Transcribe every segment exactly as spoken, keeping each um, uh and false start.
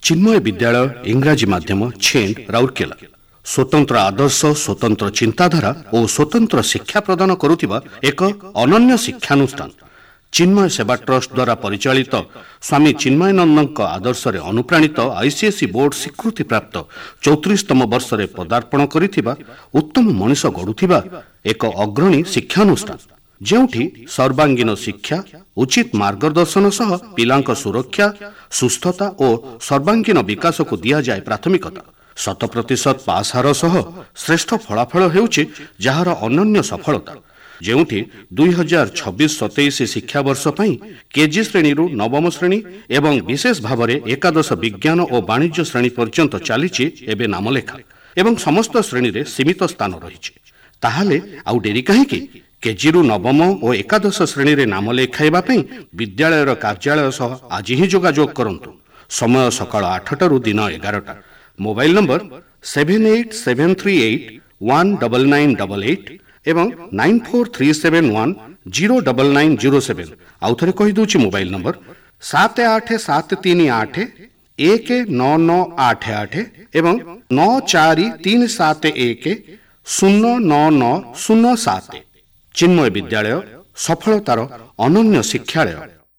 चिन्मय विद्यालय इंग्राजी माध्यम छेन्द राउरकेला स्वतंत्र आदर्श स्वतंत्र चिंताधारा और स्वतंत्र शिक्षा प्रदान करुथिबा एक अनन्य शिक्षानुष्ठान चिन्मय सेवा ट्रस्ट द्वारा परिचालित स्वामी चिन्मयानंद आदर्श रे अनुप्राणित आईसीएसई बोर्ड स्वीकृति प्राप्त चौतीसतम वर्ष रे पदार्पण करिथिबा उत्तम मनीष गढ़ुथिबा एक अग्रणी शिक्षानुष्ठान जेउठी सर्वांगीन शिक्षा उचित मार्गदर्शन सह पिलांक सुरक्षा सुस्थता और सर्वांगीन विकास को दिया जाए प्राथमिकता शत प्रतिशत पास हार सह श्रेष्ठ फलाफल हेउछि जहार अनन्य सफलता जेउठी दुई हजार छब्बीस सतैश शिक्षा वर्ष पई केजी श्रेणी रु नवम श्रेणी एवं विशेष भाव में एकादश विज्ञान और वाणिज्य श्रेणी पर्यंत चलीछि एबे नामलेखा एवं समस्त श्रेणी रे सीमित स्थान रहिछि ताहाले आउ डेरी काहेकि केजी रु नवम और एकादश श्रेणी रे नाम लेखाइबा पई विद्यालयर कार्यालय सह आज ही जोगाजोग करंतु समय सकाळ आठटा दिन एगारटा mobile number seven eight seven three eight one nine nine eight eight एवं nine four three seven one zero nine nine zero seven आउ थरे कहि दोछि मोबाइल नंबर सात आठ सात तीन आठ एक नौ नौ आठ आठ एवं नौ चार तीन सात एक शून्य नौ नौ शून्य सात चिन्मय विद्यालय सफलतार अनन्य शिक्षालय।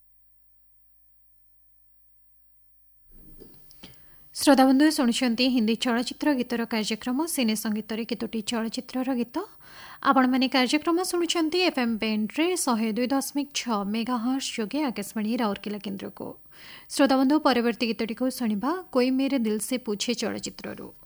श्रोताबंधु शुणुंट हिंदी चलचित्र गीतर कार्यक्रम सिने संगीत केतोटी चलचित्र गीत आपण मैंने कार्यक्रम शुणुंट एफएम बेंड्रे शहे दुई दशमिक छ मेगाहर्ट्ज जोगे आकाशवाणी राउरकेला केन्द्र को। श्रोताबंधु परवर्ती गीतटी को शुणा कोई मेरे दिल से पूछे चलचित्ररू।